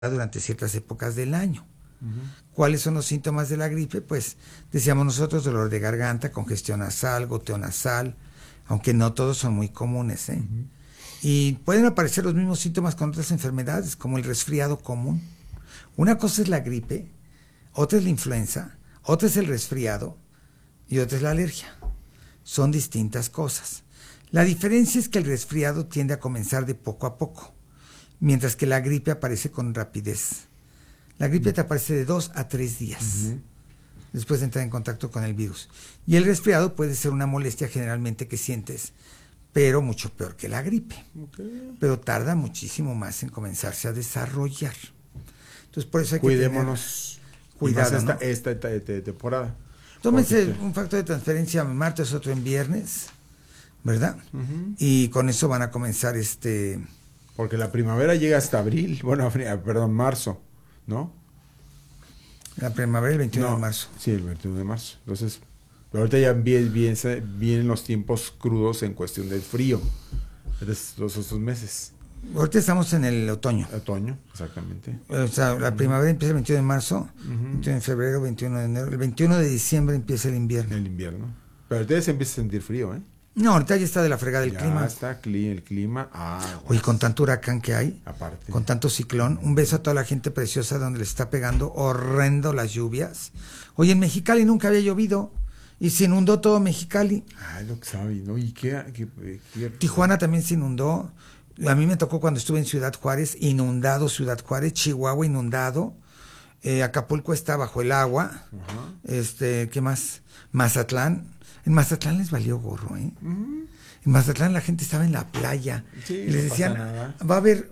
durante ciertas épocas del año. ¿Cuáles son los síntomas de la gripe? Pues decíamos nosotros, dolor de garganta, congestión nasal, goteo nasal, aunque no todos son muy comunes, ¿eh? Y pueden aparecer los mismos síntomas con otras enfermedades, como el resfriado común. Una cosa es la gripe, otra es la influenza, otra es el resfriado y otra es la alergia. Son distintas cosas. La diferencia es que el resfriado tiende a comenzar de poco a poco, mientras que la gripe aparece con rapidez. La gripe te aparece de 2 a 3 días después de entrar en contacto con el virus. Y el resfriado puede ser una molestia generalmente que sientes, pero mucho peor que la gripe. Pero tarda muchísimo más en comenzarse a desarrollar. Entonces por eso hay que Cuidémonos. Cuidado, esta, ¿no? esta temporada. Tómense un factor de transferencia martes, otro en viernes, ¿verdad? Y con eso van a comenzar Porque la primavera llega hasta abril, marzo, ¿no? La primavera el 21 de marzo. Sí, el 21 de marzo. Entonces, ahorita ya vienen los tiempos crudos en cuestión del frío. Esos meses. Ahorita estamos en el otoño. Otoño, exactamente. O sea, la primavera empieza el 21 de marzo, 21 de febrero, 21 de enero. El 21 de diciembre empieza el invierno. El invierno. Pero ustedes se empieza a sentir frío, ¿eh? No, ahorita ya está de la fregada el ya clima. Ya está el clima. Oye, con tanto huracán que hay, aparte, con tanto ciclón, un beso a toda la gente preciosa donde le está pegando horrendo las lluvias. Oye, en Mexicali nunca había llovido y se inundó todo Mexicali. Lo que sabe, ¿no? ¿Y qué? Tijuana también se inundó. A mí me tocó cuando estuve en Ciudad Juárez, inundado Ciudad Juárez, Chihuahua inundado, Acapulco está bajo el agua, ¿qué más? Mazatlán. En Mazatlán les valió gorro, ¿eh? En Mazatlán la gente estaba en la playa. Sí, y les decían, va a haber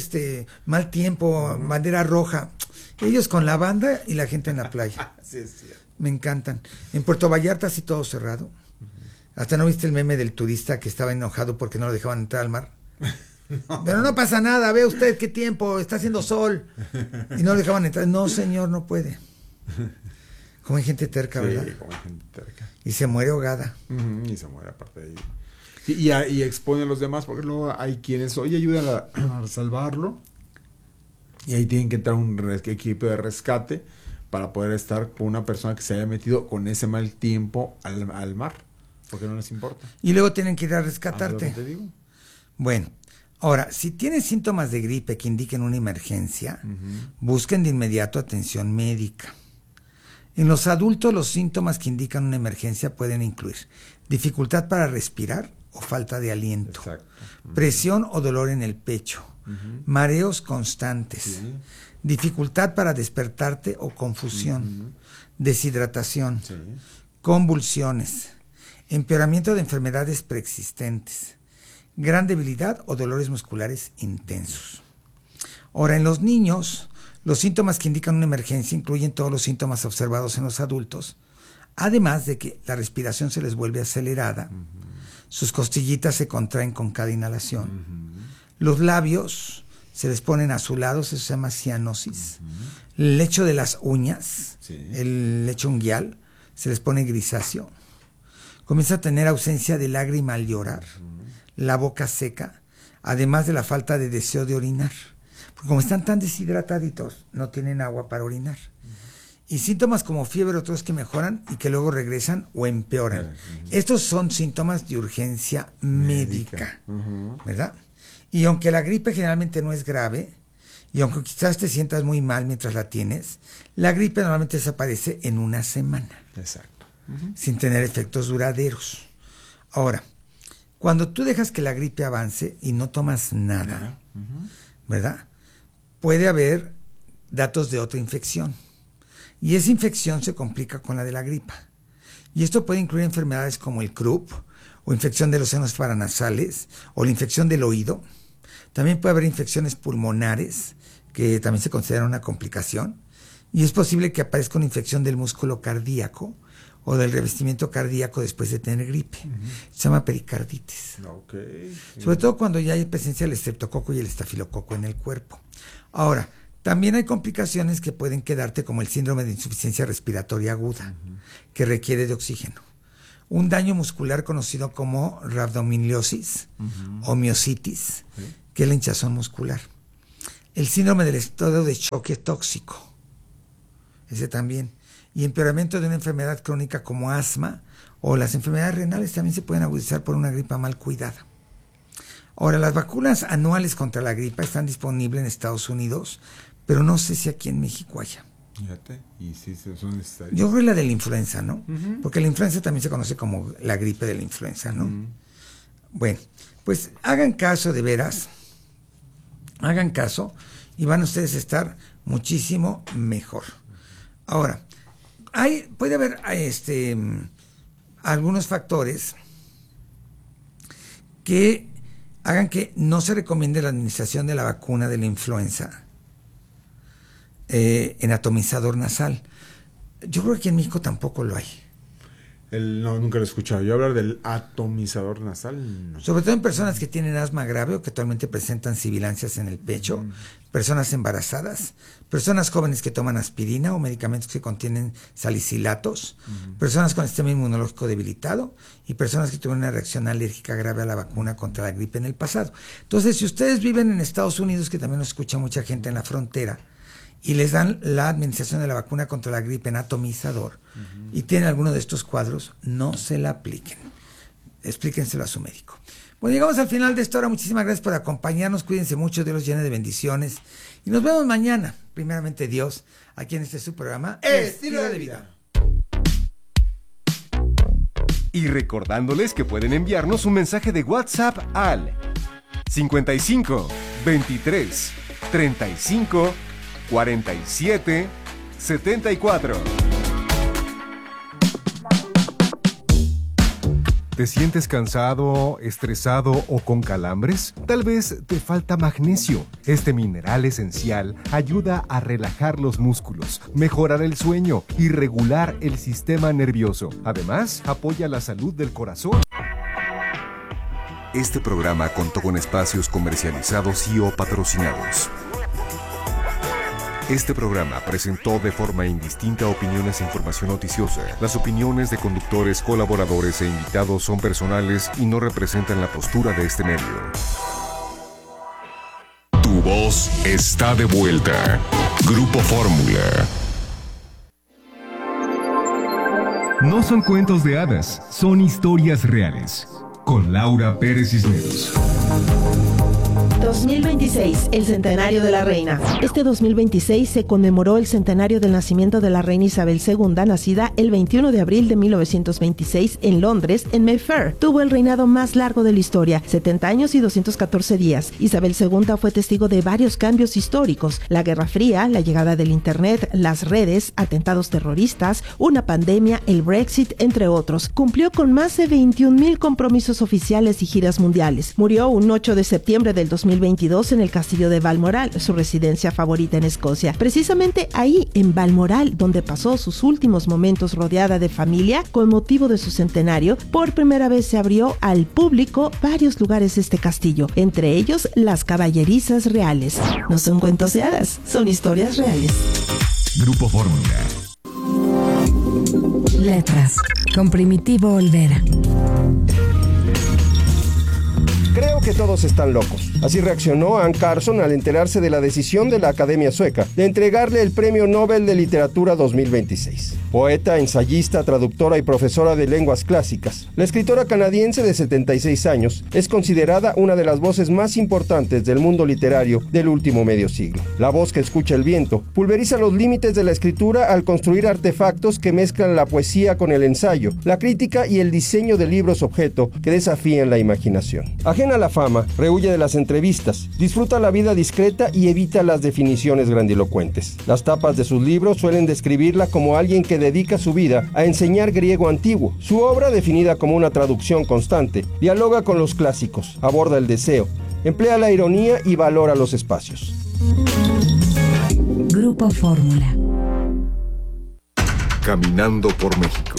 mal tiempo, bandera roja. Ellos con la banda y la gente en la playa. Sí, es cierto. Me encantan. En Puerto Vallarta sí todo cerrado. Hasta no viste el meme del turista que estaba enojado porque no lo dejaban entrar al mar. No. Pero no pasa nada, ve usted qué tiempo, está haciendo sol. Y no lo dejaban entrar. No, señor, no puede. Como hay gente terca, ¿verdad? Sí, como hay gente terca. Y se muere ahogada. Y se muere aparte de ello. Sí, y expone a los demás, porque luego hay quienes, ayudan a salvarlo. Y ahí tienen que entrar un equipo de rescate para poder estar con una persona que se haya metido con ese mal tiempo al mar. Porque no les importa. Y luego tienen que ir a rescatarte. ¿Lo que te digo? Bueno, ahora, si tienes síntomas de gripe que indiquen una emergencia, busquen de inmediato atención médica. En los adultos, los síntomas que indican una emergencia pueden incluir dificultad para respirar o falta de aliento, presión o dolor en el pecho, mareos constantes, dificultad para despertarte o confusión, deshidratación, convulsiones, empeoramiento de enfermedades preexistentes, gran debilidad o dolores musculares intensos. Ahora, en los niños, los síntomas que indican una emergencia incluyen todos los síntomas observados en los adultos, además de que la respiración se les vuelve acelerada, sus costillitas se contraen con cada inhalación, los labios se les ponen azulados, eso se llama cianosis, el lecho de las uñas, el lecho unguial, se les pone grisáceo, comienza a tener ausencia de lágrima al llorar, la boca seca, además de la falta de deseo de orinar. Como están tan deshidrataditos, no tienen agua para orinar. Y síntomas como fiebre, otros que mejoran y que luego regresan o empeoran. Estos son síntomas de urgencia médica, ¿verdad? Y aunque la gripe generalmente no es grave, y aunque quizás te sientas muy mal mientras la tienes, la gripe normalmente desaparece en una semana. Exacto. Sin tener efectos duraderos. Ahora, cuando tú dejas que la gripe avance y no tomas nada, ¿verdad? Puede haber datos de otra infección. Y esa infección se complica con la de la gripa. Y esto puede incluir enfermedades como el croup, o infección de los senos paranasales, o la infección del oído. También puede haber infecciones pulmonares, que también se considera una complicación. Y es posible que aparezca una infección del músculo cardíaco, o del revestimiento cardíaco después de tener gripe. Se llama pericarditis. Sobre todo cuando ya hay presencia del estreptococo y el estafilococo en el cuerpo. Ahora, también hay complicaciones que pueden quedarte como el síndrome de insuficiencia respiratoria aguda, que requiere de oxígeno. Un daño muscular conocido como rhabdomiolisis o miositis, que es la hinchazón muscular. El síndrome del estado de choque tóxico, ese también. Y empeoramiento de una enfermedad crónica como asma o las enfermedades renales también se pueden agudizar por una gripa mal cuidada. Ahora, las vacunas anuales contra la gripa están disponibles en Estados Unidos, pero no sé si aquí en México haya. Fíjate, y sí, son necesarias. Yo creo la de la influenza, ¿no? Porque la influenza también se conoce como la gripe de la influenza, ¿no? Bueno, pues hagan caso de veras, hagan caso y van ustedes a estar muchísimo mejor. Ahora, puede haber algunos factores que hagan que no se recomiende la administración de la vacuna de la influenza en atomizador nasal. Yo creo que aquí en México tampoco lo hay. No, nunca lo he escuchado. Yo hablar del atomizador nasal, no. Sobre todo en personas que tienen asma grave o que actualmente presentan sibilancias en el pecho, personas embarazadas, personas jóvenes que toman aspirina o medicamentos que contienen salicilatos, personas con sistema inmunológico debilitado y personas que tuvieron una reacción alérgica grave a la vacuna contra la gripe en el pasado. Entonces, si ustedes viven en Estados Unidos, que también nos escucha mucha gente en la frontera, y les dan la administración de la vacuna contra la gripe en atomizador y tienen alguno de estos cuadros, no se la apliquen. Explíquenselo a su médico. Bueno, llegamos al final de esta hora. Muchísimas gracias por acompañarnos. Cuídense mucho, Dios los llene de bendiciones. Y nos vemos mañana, primeramente Dios, aquí en su programa Estilo de Vida. Y recordándoles que pueden enviarnos un mensaje de WhatsApp al 55 23 35 47 74. ¿Te sientes cansado, estresado o con calambres? Tal vez te falta magnesio. Este mineral esencial ayuda a relajar los músculos, mejorar el sueño y regular el sistema nervioso. Además, apoya la salud del corazón. Este programa contó con espacios comercializados y o patrocinados. Este programa presentó de forma indistinta opiniones e información noticiosa. Las opiniones de conductores, colaboradores e invitados son personales y no representan la postura de este medio. Tu voz está de vuelta. Grupo Fórmula. No son cuentos de hadas, son historias reales. Con Laura Pérez Cisneros. 2026, el centenario de la reina. Este 2026 se conmemoró el centenario del nacimiento de la reina Isabel II, nacida el 21 de abril de 1926 en Londres, en Mayfair. Tuvo el reinado más largo de la historia, 70 años y 214 días. Isabel II fue testigo de varios cambios históricos: la Guerra Fría, la llegada del Internet, las redes, atentados terroristas, una pandemia, el Brexit, entre otros. Cumplió con más de 21,000 compromisos oficiales y giras mundiales. Murió un 8 de septiembre del 2022 en el castillo de Balmoral, su residencia favorita en Escocia. Precisamente ahí, en Balmoral, donde pasó sus últimos momentos rodeada de familia, con motivo de su centenario, por primera vez se abrió al público varios lugares de este castillo, entre ellos las caballerizas reales. No son cuentos de hadas, son historias reales. Grupo Fórmula. Letras, con Primitivo Olvera. Creo que todos están locos. Así reaccionó Anne Carson al enterarse de la decisión de la Academia Sueca de entregarle el Premio Nobel de Literatura 2026. Poeta, ensayista, traductora y profesora de lenguas clásicas, la escritora canadiense de 76 años es considerada una de las voces más importantes del mundo literario del último medio siglo. La voz que escucha el viento pulveriza los límites de la escritura al construir artefactos que mezclan la poesía con el ensayo, la crítica y el diseño de libros objeto que desafían la imaginación. Ajena a la fama, rehuye de las entrevistas, disfruta la vida discreta y evita las definiciones grandilocuentes. Las tapas de sus libros suelen describirla como alguien que dedica su vida a enseñar griego antiguo. Su obra, definida como una traducción constante, dialoga con los clásicos, aborda el deseo, emplea la ironía y valora los espacios. Grupo Fórmula. Caminando por México.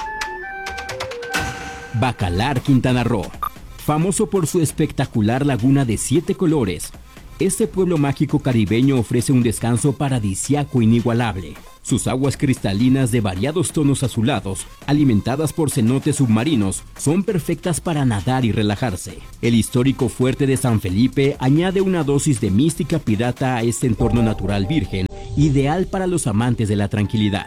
Bacalar, Quintana Roo. Famoso por su espectacular laguna de 7 colores, este pueblo mágico caribeño ofrece un descanso paradisíaco inigualable. Sus aguas cristalinas de variados tonos azulados, alimentadas por cenotes submarinos, son perfectas para nadar y relajarse. El histórico fuerte de San Felipe añade una dosis de mística pirata a este entorno natural virgen, ideal para los amantes de la tranquilidad.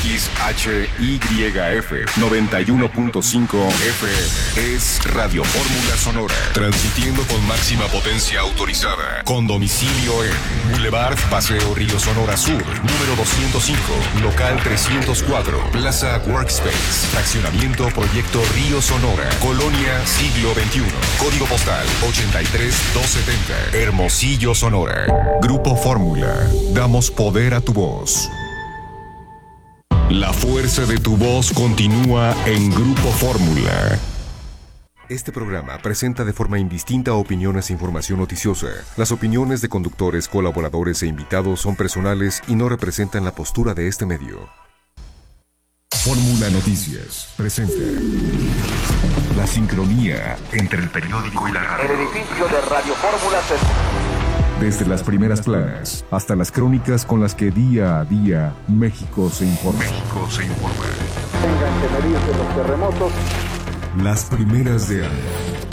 XHYF 91.5 FM es Radio Fórmula Sonora, transmitiendo con máxima potencia autorizada, con domicilio en Boulevard Paseo Río Sonora Sur, número 205, local 304, Plaza Workspace, fraccionamiento Proyecto Río Sonora, Colonia Siglo XXI, código postal 83270, Hermosillo, Sonora. Grupo Fórmula, damos poder a tu voz. La fuerza de tu voz continúa en Grupo Fórmula. Este programa presenta de forma indistinta opiniones e información noticiosa. Las opiniones de conductores, colaboradores e invitados son personales y no representan la postura de este medio. Fórmula Noticias presenta la sincronía entre el periódico y la radio. El edificio de Radio Fórmula Desde las primeras planas hasta las crónicas con las que día a día México se informa. Tengan que medirse los terremotos. Las primeras de año.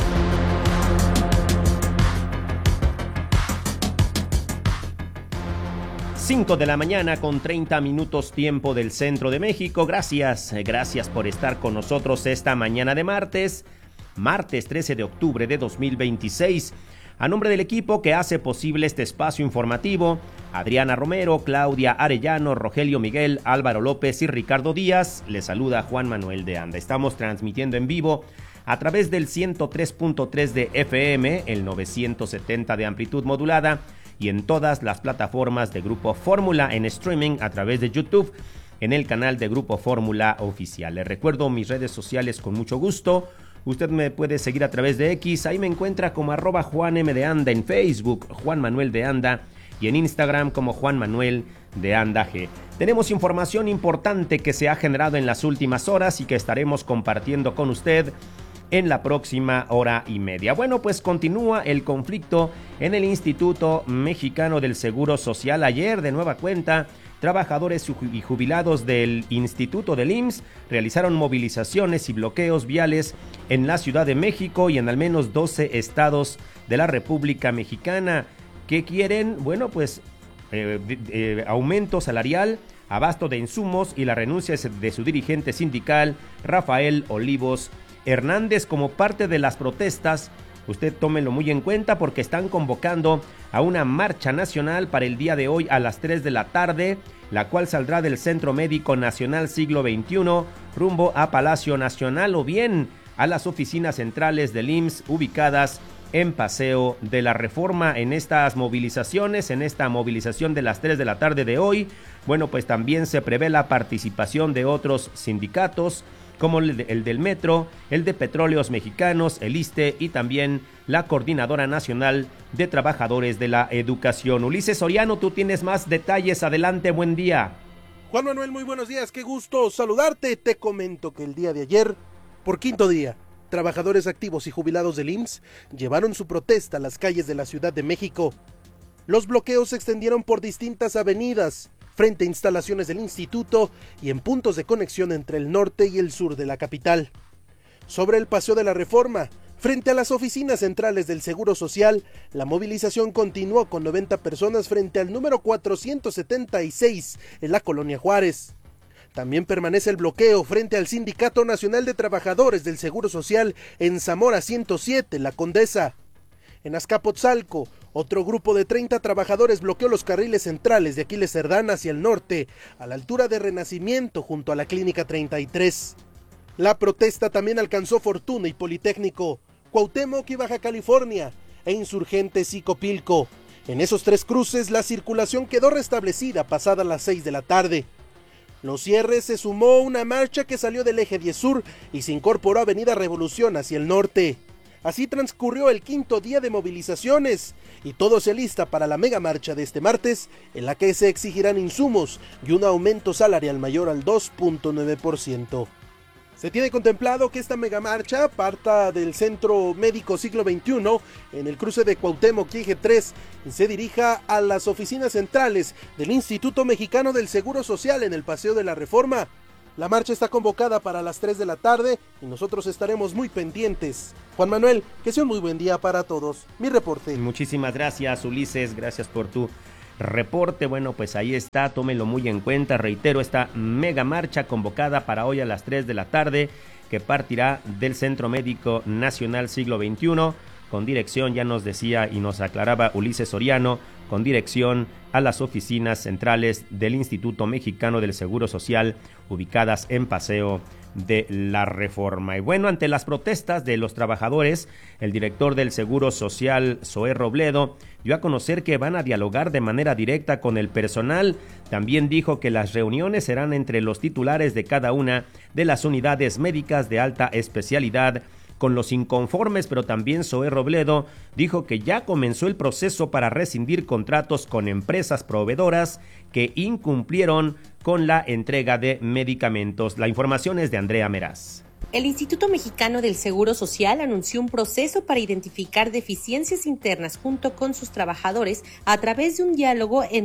Cinco de la mañana con 30 minutos tiempo del centro de México. Gracias por estar con nosotros esta mañana de martes 13 de octubre de 2026. A nombre del equipo que hace posible este espacio informativo, Adriana Romero, Claudia Arellano, Rogelio Miguel, Álvaro López y Ricardo Díaz, les saluda Juan Manuel de Anda. Estamos transmitiendo en vivo a través del 103.3 de FM, el 970 de amplitud modulada y en todas las plataformas de Grupo Fórmula en streaming a través de YouTube en el canal de Grupo Fórmula Oficial. Les recuerdo mis redes sociales con mucho gusto. Usted me puede seguir a través de X, ahí me encuentra como @JuanM_de_Anda, en Facebook Juan Manuel de Anda y en Instagram como Juan Manuel de Anda G. Tenemos información importante que se ha generado en las últimas horas y que estaremos compartiendo con usted en la próxima hora y media. Bueno, pues continúa el conflicto en el Instituto Mexicano del Seguro Social. Ayer, de nueva cuenta, trabajadores y jubilados del Instituto del IMSS realizaron movilizaciones y bloqueos viales en la Ciudad de México y en al menos 12 estados de la República Mexicana que quieren, bueno, pues aumento salarial, abasto de insumos y la renuncia de su dirigente sindical, Rafael Olivos Hernández. Como parte de las protestas, usted tómelo muy en cuenta porque están convocando a una marcha nacional para el día de hoy a las 3 de la tarde, la cual saldrá del Centro Médico Nacional Siglo XXI rumbo a Palacio Nacional o bien a las oficinas centrales del IMSS ubicadas en Paseo de la Reforma. En estas movilizaciones, en esta movilización de las 3 de la tarde de hoy, bueno, pues también se prevé la participación de otros sindicatos como el del Metro, el de Petróleos Mexicanos, el ISSSTE y también la Coordinadora Nacional de Trabajadores de la Educación. Ulises Soriano, tú tienes más detalles. Adelante, buen día. Juan Manuel, muy buenos días, qué gusto saludarte. Te comento que el día de ayer, por quinto día, trabajadores activos y jubilados del IMSS llevaron su protesta a las calles de la Ciudad de México. Los bloqueos se extendieron por distintas avenidas, frente a instalaciones del instituto y en puntos de conexión entre el norte y el sur de la capital. Sobre el Paseo de la Reforma, frente a las oficinas centrales del Seguro Social, la movilización continuó con 90 personas frente al número 476 en la Colonia Juárez. También permanece el bloqueo frente al Sindicato Nacional de Trabajadores del Seguro Social en Zamora 107, La Condesa. En Azcapotzalco, otro grupo de 30 trabajadores bloqueó los carriles centrales de Aquiles Cerdán hacia el norte, a la altura de Renacimiento, junto a la Clínica 33. La protesta también alcanzó Fortuna y Politécnico, Cuauhtémoc y Baja California, e Insurgentes y Copilco. En esos tres cruces, la circulación quedó restablecida pasada las 6 de la tarde. Los cierres se sumó una marcha que salió del eje 10 sur y se incorporó a Avenida Revolución hacia el norte. Así transcurrió el quinto día de movilizaciones y todo se alista para la mega marcha de este martes, en la que se exigirán insumos y un aumento salarial mayor al 2.9%. Se tiene contemplado que esta megamarcha parta del Centro Médico Siglo XXI en el cruce de Cuauhtémoc y Eje 3 y se dirija a las oficinas centrales del Instituto Mexicano del Seguro Social en el Paseo de la Reforma. La marcha está convocada para las 3 de la tarde y nosotros estaremos muy pendientes. Juan Manuel, que sea un muy buen día para todos. Mi reporte. Muchísimas gracias, Ulises, gracias por tu reporte. Bueno, pues ahí está, tómelo muy en cuenta. Reitero, esta mega marcha convocada para hoy a las 3 de la tarde que partirá del Centro Médico Nacional Siglo XXI con dirección, ya nos decía y nos aclaraba Ulises Soriano, con dirección a las oficinas centrales del Instituto Mexicano del Seguro Social ubicadas en Paseo de la Reforma. Y bueno, ante las protestas de los trabajadores, el director del Seguro Social, Zoé Robledo, dio a conocer que van a dialogar de manera directa con el personal. También dijo que las reuniones serán entre los titulares de cada una de las unidades médicas de alta especialidad con los inconformes, pero también Zoé Robledo dijo que ya comenzó el proceso para rescindir contratos con empresas proveedoras que incumplieron con la entrega de medicamentos. La información es de Andrea Meraz. El Instituto Mexicano del Seguro Social anunció un proceso para identificar deficiencias internas junto con sus trabajadores a través de un diálogo en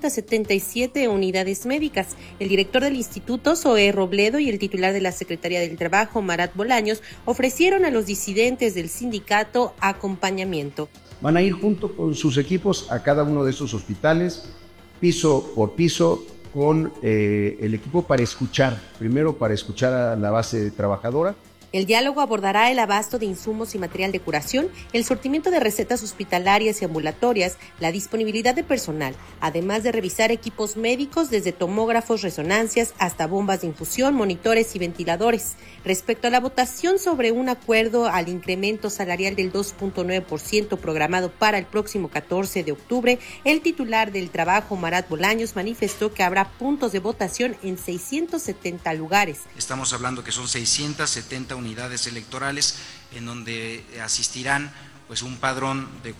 277 unidades médicas. El director del instituto, Zoé Robledo, y el titular de la Secretaría del Trabajo, Marat Bolaños, ofrecieron a los disidentes del sindicato acompañamiento. Van a ir junto con sus equipos a cada uno de esos hospitales, piso por piso, con el equipo para escuchar, primero para escuchar a la base trabajadora. El diálogo abordará el abasto de insumos y material de curación, el surtimiento de recetas hospitalarias y ambulatorias, la disponibilidad de personal, además de revisar equipos médicos desde tomógrafos, resonancias, hasta bombas de infusión, monitores y ventiladores. Respecto a la votación sobre un acuerdo al incremento salarial del 2.9% programado para el próximo 14 de octubre, el titular del Trabajo, Marat Bolaños, manifestó que habrá puntos de votación en 670 lugares. Estamos hablando que son 670 unidades electorales en donde asistirán pues un padrón de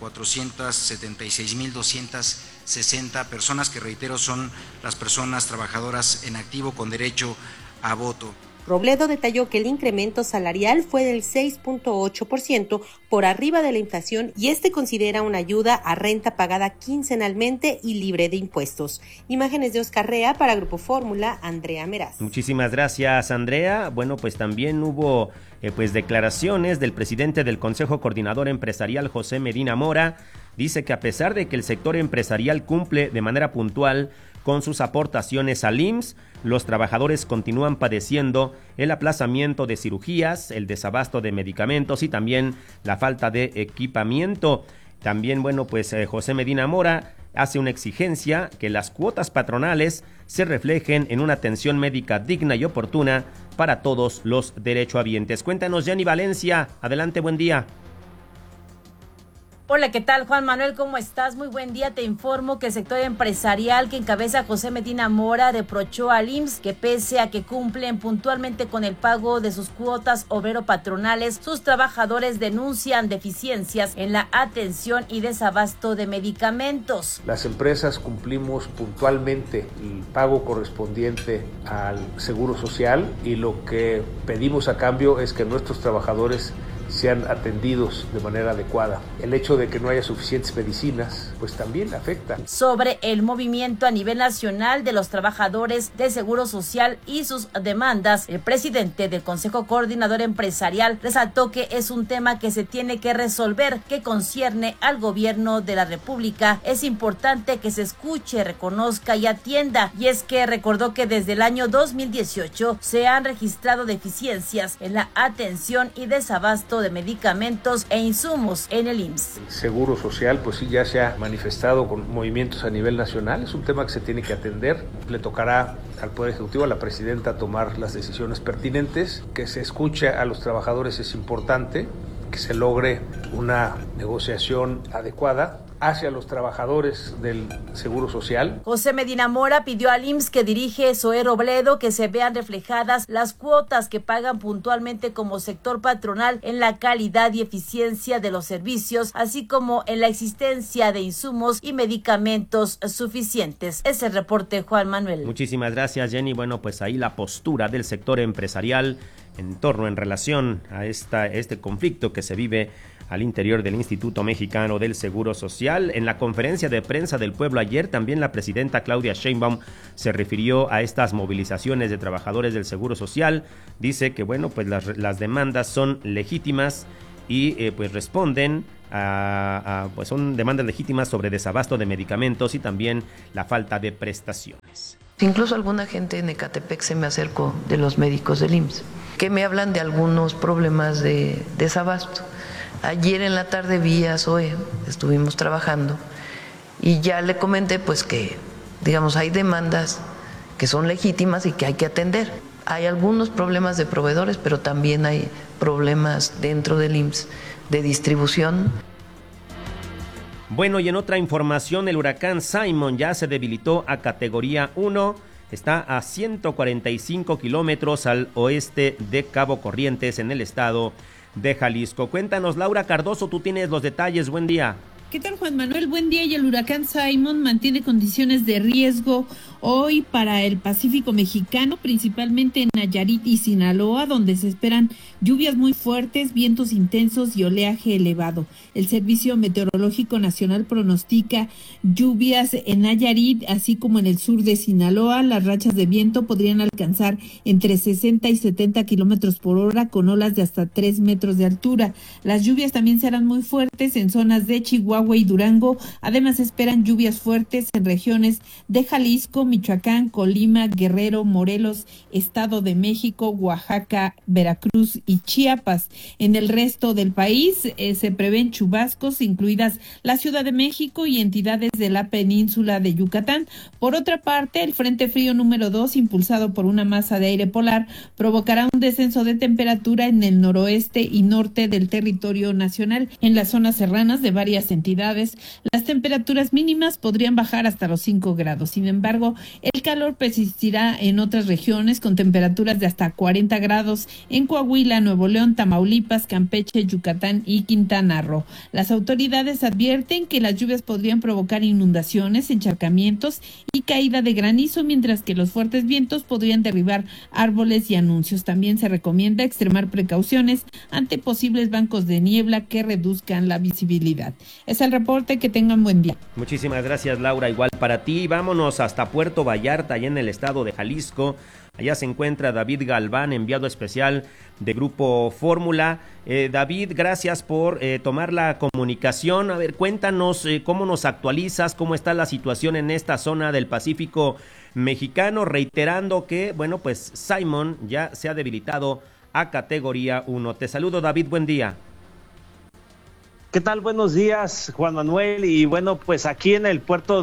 476.260 personas que, reitero, son las personas trabajadoras en activo con derecho a voto. Robledo detalló que el incremento salarial fue del 6.8% por arriba de la inflación y considera una ayuda a renta pagada quincenalmente y libre de impuestos. Imágenes de Oscar Rea para Grupo Fórmula, Andrea Meraz. Muchísimas gracias, Andrea. Bueno, pues también hubo declaraciones del presidente del Consejo Coordinador Empresarial, José Medina Mora. Dice que a pesar de que el sector empresarial cumple de manera puntual con sus aportaciones al IMSS, los trabajadores continúan padeciendo el aplazamiento de cirugías, el desabasto de medicamentos y también la falta de equipamiento. También, José Medina Mora hace una exigencia que las cuotas patronales se reflejen en una atención médica digna y oportuna para todos los derechohabientes. Cuéntanos, Jenny Valencia. Adelante, buen día. Hola, ¿qué tal, Juan Manuel? ¿Cómo estás? Muy buen día. Te informo que el sector empresarial que encabeza José Medina Mora reprochó al IMSS que pese a que cumplen puntualmente con el pago de sus cuotas obrero-patronales, sus trabajadores denuncian deficiencias en la atención y desabasto de medicamentos. Las empresas cumplimos puntualmente el pago correspondiente al Seguro Social y lo que pedimos a cambio es que nuestros trabajadores sean atendidos de manera adecuada. El hecho de que no haya suficientes medicinas, pues también afecta. Sobre el movimiento a nivel nacional de los trabajadores de Seguro Social y sus demandas, el presidente del Consejo Coordinador Empresarial resaltó que es un tema que se tiene que resolver, que concierne al gobierno de la República. Es importante que se escuche, reconozca y atienda. Y es que recordó que desde el año 2018 se han registrado deficiencias en la atención y desabasto de medicamentos e insumos en el IMSS. El Seguro Social, pues sí, ya se ha manifestado con movimientos a nivel nacional. Es un tema que se tiene que atender. Le tocará al Poder Ejecutivo, a la presidenta, tomar las decisiones pertinentes. Que se escuche a los trabajadores es importante, que se logre una negociación adecuada hacia los trabajadores del Seguro Social. José Medina Mora pidió al IMSS que dirige Zoé Robledo que se vean reflejadas las cuotas que pagan puntualmente como sector patronal en la calidad y eficiencia de los servicios, así como en la existencia de insumos y medicamentos suficientes. Es el reporte, Juan Manuel. Muchísimas gracias, Jenny. Bueno, pues ahí la postura del sector empresarial en relación a este conflicto que se vive al interior del Instituto Mexicano del Seguro Social. En la conferencia de prensa del pueblo ayer, también la presidenta Claudia Sheinbaum se refirió a estas movilizaciones de trabajadores del Seguro Social. Dice que, bueno, pues las demandas son legítimas y pues responden pues son demandas legítimas sobre desabasto de medicamentos y también la falta de prestaciones. Incluso alguna gente en Ecatepec se me acercó de los médicos del IMSS, que me hablan de algunos problemas de desabasto. Ayer en la tarde vía SOE, estuvimos trabajando y ya le comenté pues que, digamos, hay demandas que son legítimas y que hay que atender. Hay algunos problemas de proveedores, pero también hay problemas dentro del IMSS de distribución. Bueno, y en otra información, el huracán Simon ya se debilitó a categoría 1, está a 145 kilómetros al oeste de Cabo Corrientes en el estado de Jalisco. Cuéntanos, Laura Cardoso, tú tienes los detalles, buen día. ¿Qué tal, Juan Manuel? Buen día. Y el huracán Simon mantiene condiciones de riesgo hoy para el Pacífico mexicano, principalmente en Nayarit y Sinaloa, donde se esperan lluvias muy fuertes, vientos intensos y oleaje elevado. El Servicio Meteorológico Nacional pronostica lluvias en Nayarit, así como en el sur de Sinaloa. Las rachas de viento podrían alcanzar entre 60 y 70 kilómetros por hora, con olas de hasta 3 metros de altura. Las lluvias también serán muy fuertes en zonas de Chihuahua y Durango. Además, esperan lluvias fuertes en regiones de Jalisco, Michoacán, Colima, Guerrero, Morelos, Estado de México, Oaxaca, Veracruz y Chiapas. En el resto del país se prevén chubascos, incluidas la Ciudad de México y entidades de la península de Yucatán. Por otra parte, el Frente Frío número 2, impulsado por una masa de aire polar, provocará un descenso de temperatura en el noroeste y norte del territorio nacional. En las zonas serranas de varias entidades, las temperaturas mínimas podrían bajar hasta los 5 grados. Sin embargo, el calor persistirá en otras regiones con temperaturas de hasta 40 grados en Coahuila, Nuevo León, Tamaulipas, Campeche, Yucatán y Quintana Roo. Las autoridades advierten que las lluvias podrían provocar inundaciones, encharcamientos y caída de granizo, mientras que los fuertes vientos podrían derribar árboles y anuncios. También se recomienda extremar precauciones ante posibles bancos de niebla que reduzcan la visibilidad. Es el reporte, que tengan buen día. Muchísimas gracias, Laura, igual para ti. Vámonos hasta Puerto Vallarta, allá en el estado de Jalisco. Allá se encuentra David Galván, enviado especial de Grupo Fórmula. David, gracias por tomar la comunicación. A ver, cuéntanos cómo nos actualizas, cómo está la situación en esta zona del Pacífico mexicano, reiterando que, bueno, pues Simon ya se ha debilitado a categoría 1. Te saludo, David, buen día. ¿Qué tal? Buenos días, Juan Manuel. Y bueno, pues aquí en el puerto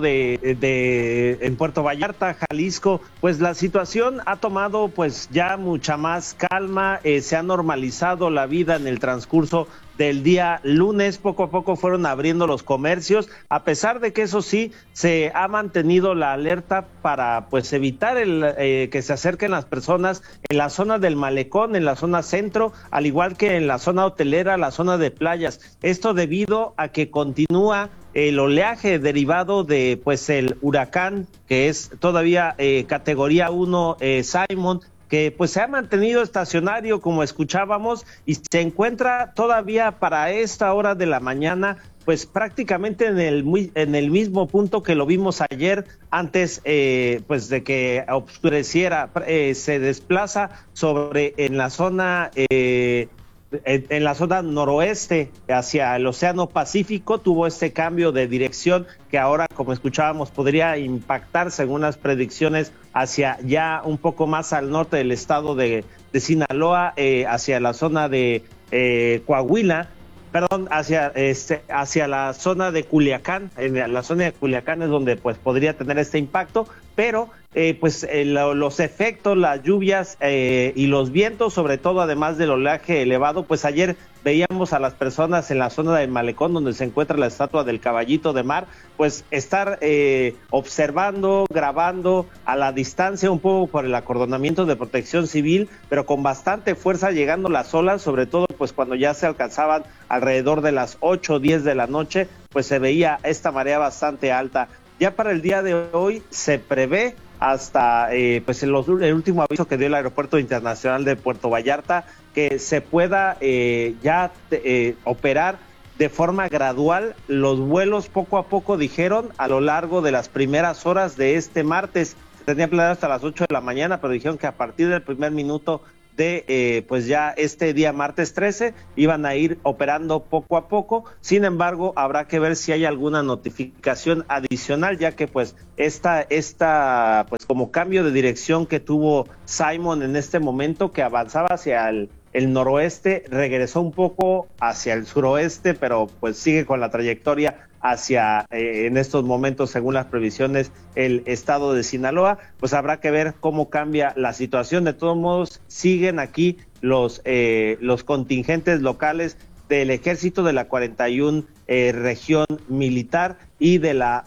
en Puerto Vallarta, Jalisco, pues la situación ha tomado pues ya mucha más calma, se ha normalizado la vida en el transcurso del día lunes. Poco a poco fueron abriendo los comercios, a pesar de que eso sí, se ha mantenido la alerta para pues evitar que se acerquen las personas en la zona del malecón, en la zona centro, al igual que en la zona hotelera, la zona de playas. Esto debido a que continúa el oleaje derivado de pues el huracán, que es todavía categoría 1 Simon, que pues se ha mantenido estacionario, como escuchábamos, y se encuentra todavía para esta hora de la mañana pues prácticamente en el mismo punto que lo vimos ayer, antes pues de que oscureciera. Se desplaza en la zona noroeste hacia el Océano Pacífico. Tuvo este cambio de dirección que ahora, como escuchábamos, podría impactar, según las predicciones, hacia ya un poco más al norte del estado de Sinaloa, hacia la zona de Coahuila, hacia la zona de Culiacán. En la zona de Culiacán es donde pues podría tener este impacto, pero los efectos, las lluvias y los vientos, sobre todo, además del oleaje elevado, pues ayer veíamos a las personas en la zona del malecón, donde se encuentra la estatua del caballito de mar, pues estar observando, grabando a la distancia, un poco por el acordonamiento de Protección Civil, pero con bastante fuerza, llegando las olas, sobre todo pues cuando ya se alcanzaban alrededor de las 8 o 10 de la noche, pues se veía esta marea bastante alta. Ya para el día de hoy se prevé hasta pues el último aviso que dio el Aeropuerto Internacional de Puerto Vallarta, que se pueda operar de forma gradual los vuelos poco a poco, dijeron, a lo largo de las primeras horas de este martes. Se tenía planeado hasta las 8 de la mañana, pero dijeron que a partir del primer minuto de pues ya este día martes 13 iban a ir operando poco a poco. Sin embargo, habrá que ver si hay alguna notificación adicional, ya que pues esta pues como cambio de dirección que tuvo Simon en este momento, que avanzaba hacia el noroeste, regresó un poco hacia el suroeste, pero pues sigue con la trayectoria hacia, en estos momentos, según las previsiones, el estado de Sinaloa. Pues habrá que ver cómo cambia la situación. De todos modos, siguen aquí los contingentes locales del Ejército, de la 41 Región Militar y de la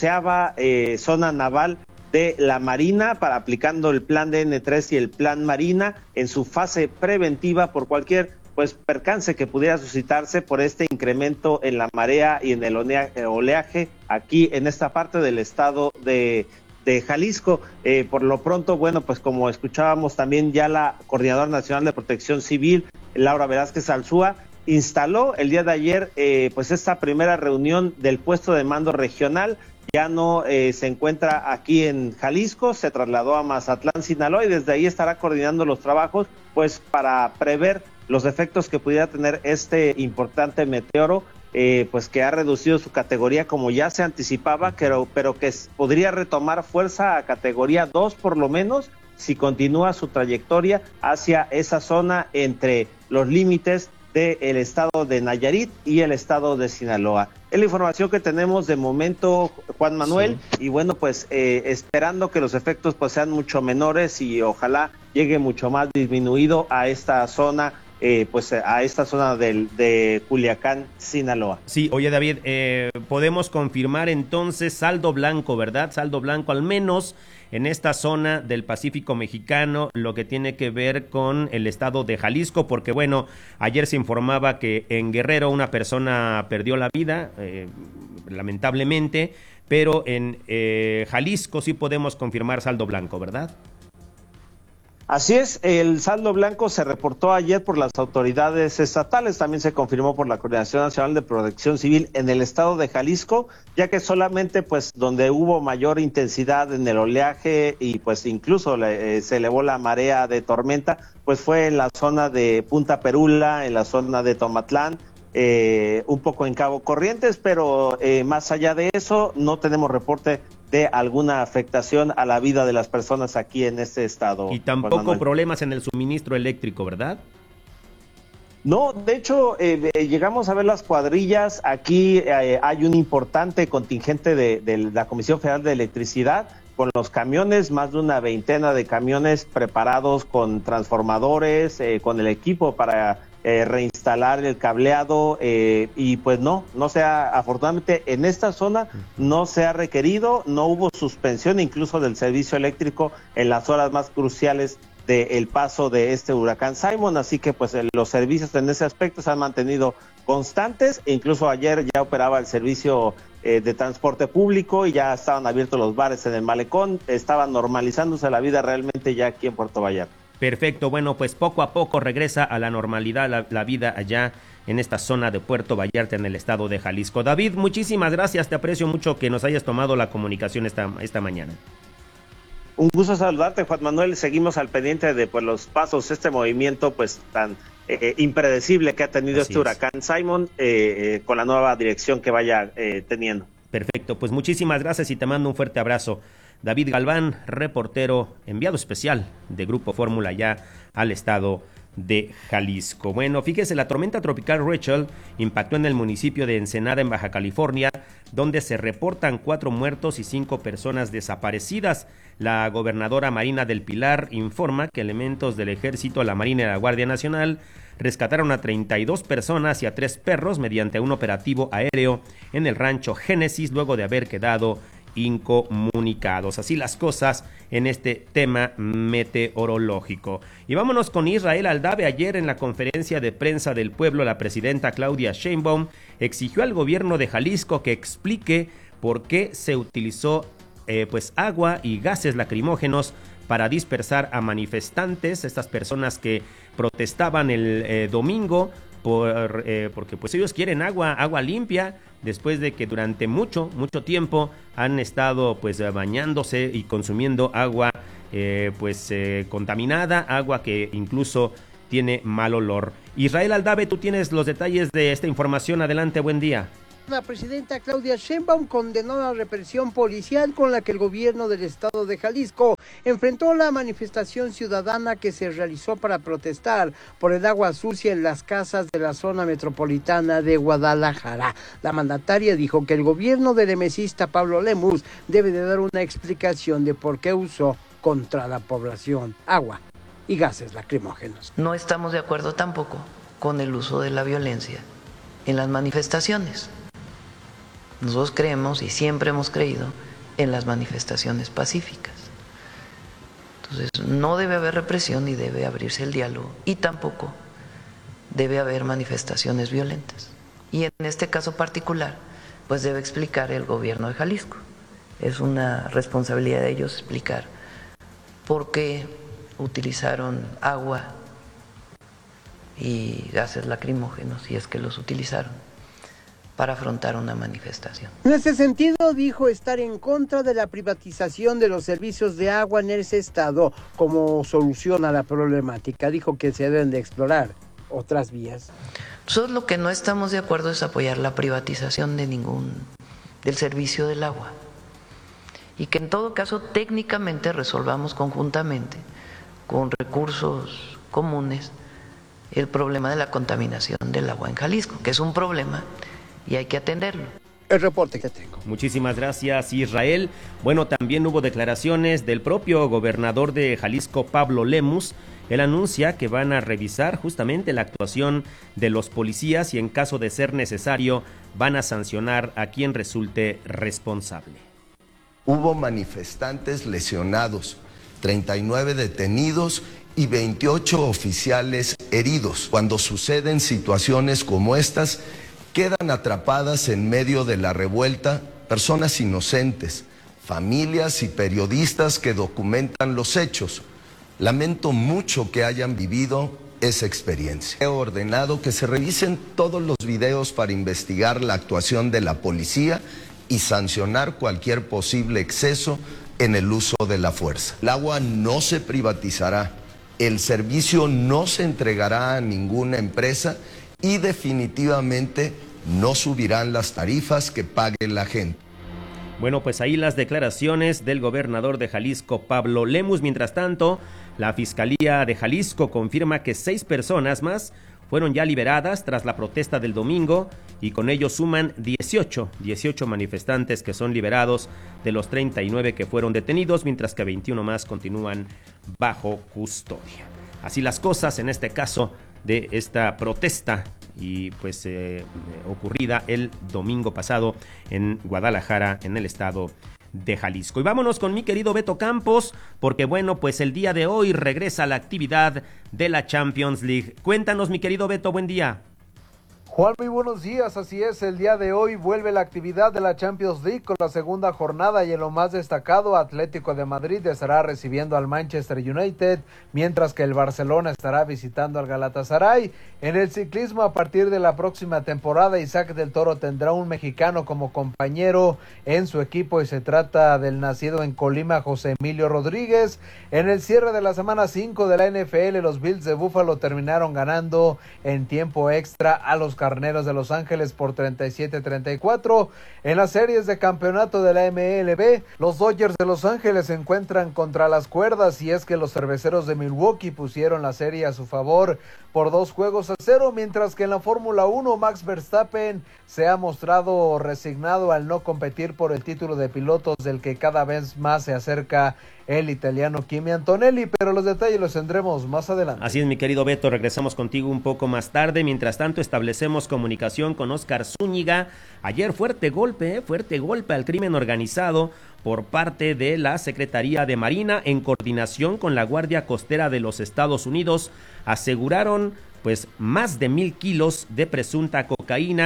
12ª Zona Naval de la Marina, para aplicando el plan DN3 y el plan Marina en su fase preventiva por cualquier pues percance que pudiera suscitarse por este incremento en la marea y en el oleaje aquí en esta parte del estado de Jalisco. Por lo pronto, bueno, pues como escuchábamos también, ya la Coordinadora Nacional de Protección Civil, Laura Velázquez Alzúa, instaló el día de ayer pues esta primera reunión del puesto de mando regional. Ya no se encuentra aquí en Jalisco, se trasladó a Mazatlán, Sinaloa, y desde ahí estará coordinando los trabajos pues para prever los efectos que pudiera tener este importante meteoro, pues que ha reducido su categoría como ya se anticipaba, pero que podría retomar fuerza a categoría 2 por lo menos, si continúa su trayectoria hacia esa zona entre los límites del estado de Nayarit y el estado de Sinaloa. Es la información que tenemos de momento, Juan Manuel, sí. Y bueno, pues esperando que los efectos pues sean mucho menores y ojalá llegue mucho más disminuido a esta zona, pues a esta zona de Culiacán, Sinaloa. Sí, oye David, podemos confirmar entonces saldo blanco, ¿verdad? Saldo blanco al menos en esta zona del Pacífico mexicano, lo que tiene que ver con el estado de Jalisco, porque bueno, ayer se informaba que en Guerrero una persona perdió la vida, lamentablemente, pero en Jalisco sí podemos confirmar saldo blanco, ¿verdad? Así es, el saldo blanco se reportó ayer por las autoridades estatales, también se confirmó por la Coordinación Nacional de Protección Civil en el estado de Jalisco, ya que solamente pues donde hubo mayor intensidad en el oleaje y pues incluso se elevó la marea de tormenta, pues fue en la zona de Punta Perula, en la zona de Tomatlán, un poco en Cabo Corrientes, pero más allá de eso no tenemos reporte de alguna afectación a la vida de las personas aquí en este estado. Y tampoco problemas en el suministro eléctrico, ¿verdad? No, de hecho, llegamos a ver las cuadrillas. Aquí hay un importante contingente de la Comisión Federal de Electricidad con los camiones, más de una veintena de camiones preparados con transformadores, con el equipo para reinstalar el cableado, y pues no se ha, afortunadamente en esta zona no se ha requerido, no hubo suspensión incluso del servicio eléctrico en las horas más cruciales del paso de este huracán Simon, así que pues los servicios en ese aspecto se han mantenido constantes, e incluso ayer ya operaba el servicio de transporte público y ya estaban abiertos los bares en el malecón, estaba normalizándose la vida realmente ya aquí en Puerto Vallarta. Perfecto, bueno, pues poco a poco regresa a la normalidad la vida allá en esta zona de Puerto Vallarta, en el estado de Jalisco. David, muchísimas gracias, te aprecio mucho que nos hayas tomado la comunicación esta mañana. Un gusto saludarte, Juan Manuel, seguimos al pendiente de pues los pasos, este movimiento pues tan impredecible que ha tenido Así este huracán Simon, con la nueva dirección que vaya teniendo. Perfecto, pues muchísimas gracias y te mando un fuerte abrazo. David Galván, reportero enviado especial de Grupo Fórmula ya al estado de Jalisco. Bueno, fíjese, la tormenta tropical Rachel impactó en el municipio de Ensenada, en Baja California, donde se reportan 4 muertos y 5 personas desaparecidas. La gobernadora Marina del Pilar informa que elementos del Ejército, la Marina y la Guardia Nacional rescataron a 32 personas y a 3 perros mediante un operativo aéreo en el rancho Génesis, luego de haber quedado incomunicados. Así las cosas en este tema meteorológico. Y vámonos con Israel Aldave. Ayer en la conferencia de prensa del pueblo, la presidenta Claudia Sheinbaum exigió al gobierno de Jalisco que explique por qué se utilizó pues agua y gases lacrimógenos para dispersar a manifestantes, estas personas que protestaban el domingo porque pues ellos quieren agua limpia, después de que durante mucho tiempo han estado pues bañándose y consumiendo agua contaminada, agua que incluso tiene mal olor. Israel Aldave, tú tienes los detalles de esta información. Adelante, buen día. La presidenta Claudia Sheinbaum condenó la represión policial con la que el gobierno del estado de Jalisco enfrentó la manifestación ciudadana que se realizó para protestar por el agua sucia en las casas de la zona metropolitana de Guadalajara. La mandataria dijo que el gobierno del emesista Pablo Lemus debe de dar una explicación de por qué usó contra la población agua y gases lacrimógenos. No estamos de acuerdo tampoco con el uso de la violencia en las manifestaciones. Nosotros creemos y siempre hemos creído en las manifestaciones pacíficas. Entonces, no debe haber represión ni debe abrirse el diálogo y tampoco debe haber manifestaciones violentas. Y en este caso particular, pues debe explicar el gobierno de Jalisco. Es una responsabilidad de ellos explicar por qué utilizaron agua y gases lacrimógenos, si es que los utilizaron, para afrontar una manifestación. En ese sentido, dijo estar en contra de la privatización de los servicios de agua en ese estado como solución a la problemática. Dijo que se deben de explorar otras vías. Nosotros lo que no estamos de acuerdo es apoyar la privatización del servicio del agua, y que en todo caso técnicamente resolvamos conjuntamente con recursos comunes el problema de la contaminación del agua en Jalisco, que es un problema y hay que atenderlo. El reporte que tengo. Muchísimas gracias, Israel. Bueno, también hubo declaraciones del propio gobernador de Jalisco, Pablo Lemus. Él anuncia que van a revisar justamente la actuación de los policías y en caso de ser necesario van a sancionar a quien resulte responsable. Hubo manifestantes lesionados, 39 detenidos y 28 oficiales heridos. Cuando suceden situaciones como estas, quedan atrapadas en medio de la revuelta personas inocentes, familias y periodistas que documentan los hechos. Lamento mucho que hayan vivido esa experiencia. He ordenado que se revisen todos los videos para investigar la actuación de la policía y sancionar cualquier posible exceso en el uso de la fuerza. El agua no se privatizará, el servicio no se entregará a ninguna empresa y definitivamente no subirán las tarifas que pague la gente. Bueno, pues ahí las declaraciones del gobernador de Jalisco, Pablo Lemus. Mientras tanto, la Fiscalía de Jalisco confirma que 6 personas más fueron ya liberadas tras la protesta del domingo y con ello suman 18 manifestantes que son liberados de los 39 que fueron detenidos, mientras que 21 más continúan bajo custodia. Así las cosas en este caso de esta protesta y pues ocurrida el domingo pasado en Guadalajara, en el estado de Jalisco. Y vámonos con mi querido Beto Campos, porque bueno, pues el día de hoy regresa la actividad de la Champions League. Cuéntanos, mi querido Beto, buen día. Juan, muy buenos días, así es, el día de hoy vuelve la actividad de la Champions League con la segunda jornada y en lo más destacado, Atlético de Madrid estará recibiendo al Manchester United, mientras que el Barcelona estará visitando al Galatasaray. En el ciclismo, a partir de la próxima temporada, Isaac del Toro tendrá un mexicano como compañero en su equipo y se trata del nacido en Colima, José Emilio Rodríguez. En el cierre de la semana 5 de la NFL, los Bills de Buffalo terminaron ganando en tiempo extra a los Carneros de Los Ángeles por 37-34. En las series de campeonato de la MLB, los Dodgers de Los Ángeles se encuentran contra las cuerdas y es que los cerveceros de Milwaukee pusieron la serie a su favor por 2-0, mientras que en la Fórmula 1 Max Verstappen se ha mostrado resignado al no competir por el título de pilotos del que cada vez más se acerca el italiano Kimi Antonelli, pero los detalles los tendremos más adelante. Así es, mi querido Beto, regresamos contigo un poco más tarde. Mientras tanto, establecemos comunicación con Óscar Zúñiga. Ayer fuerte golpe al crimen organizado por parte de la Secretaría de Marina en coordinación con la Guardia Costera de los Estados Unidos. Aseguraron pues más de 1,000 kilos de presunta cocaína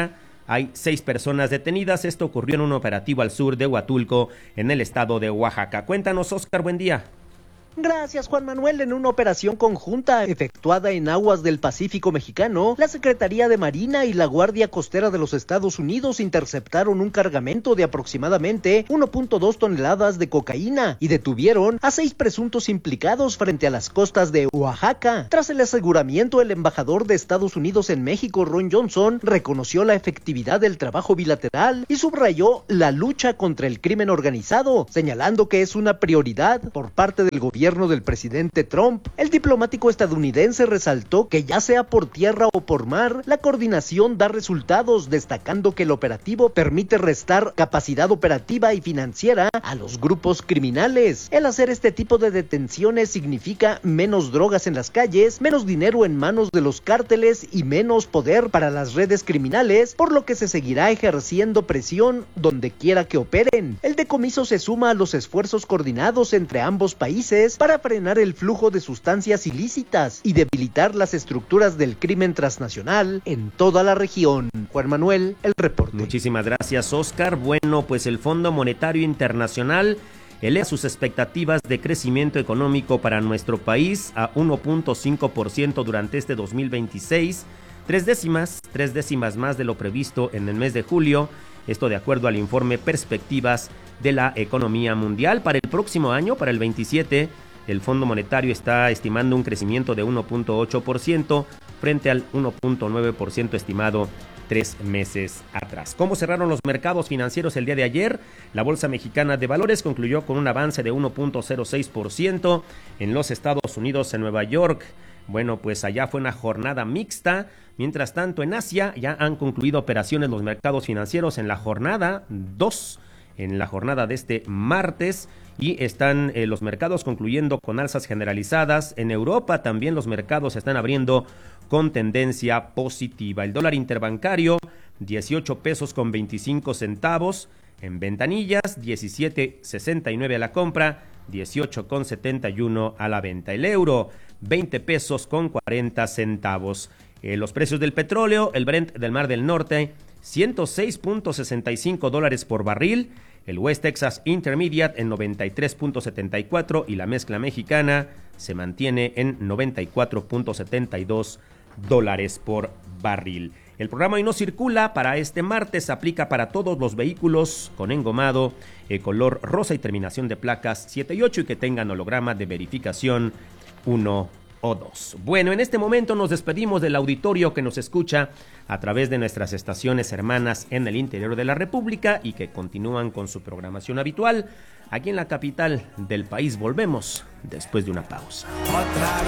hay 6 personas detenidas. Esto ocurrió en un operativo al sur de Huatulco, en el estado de Oaxaca. Cuéntanos, Oscar, buen día. Gracias, Juan Manuel. En una operación conjunta efectuada en aguas del Pacífico mexicano, la Secretaría de Marina y la Guardia Costera de los Estados Unidos interceptaron un cargamento de aproximadamente 1.2 toneladas de cocaína y detuvieron a 6 presuntos implicados frente a las costas de Oaxaca. Tras el aseguramiento, el embajador de Estados Unidos en México, Ron Johnson, reconoció la efectividad del trabajo bilateral y subrayó la lucha contra el crimen organizado, señalando que es una prioridad por parte del gobierno del presidente Trump. El diplomático estadounidense resaltó que ya sea por tierra o por mar, la coordinación da resultados, destacando que el operativo permite restar capacidad operativa y financiera a los grupos criminales. El hacer este tipo de detenciones significa menos drogas en las calles, menos dinero en manos de los cárteles y menos poder para las redes criminales, por lo que se seguirá ejerciendo presión donde quiera que operen. El decomiso se suma a los esfuerzos coordinados entre ambos países para frenar el flujo de sustancias ilícitas y debilitar las estructuras del crimen transnacional en toda la región. Juan Manuel, el reporte. Muchísimas gracias, Oscar. Bueno, pues el Fondo Monetario Internacional eleva sus expectativas de crecimiento económico para nuestro país a 1.5% durante este 2026, 3 décimas más de lo previsto en el mes de julio. Esto de acuerdo al informe Perspectivas de la Economía Mundial. Para el próximo año, para el 27, el Fondo Monetario está estimando un crecimiento de 1.8% frente al 1.9% estimado 3 meses atrás. ¿Cómo cerraron los mercados financieros el día de ayer? La Bolsa Mexicana de Valores concluyó con un avance de 1.06% en los Estados Unidos, en Nueva York. Bueno, pues allá fue una jornada mixta. Mientras tanto, en Asia ya han concluido operaciones los mercados financieros en la jornada 2, en la jornada de este martes, y están los mercados concluyendo con alzas generalizadas. En Europa también los mercados se están abriendo con tendencia positiva. El dólar interbancario, 18 pesos con 25 centavos. En ventanillas, 17.69 a la compra, 18.71 a la venta. El euro, 20 pesos con 40 centavos. Los precios del petróleo, el Brent del Mar del Norte, $106.65 por barril. El West Texas Intermediate en 93.74 y la mezcla mexicana se mantiene en $94.72 por barril. El programa Hoy No Circula para este martes aplica para todos los vehículos con engomado color rosa y terminación de placas 7 y 8 y que tengan holograma de verificación 1 o 2. Bueno, en este momento nos despedimos del auditorio que nos escucha a través de nuestras estaciones hermanas en el interior de la República y que continúan con su programación habitual. Aquí en la capital del país volvemos después de una pausa. Otra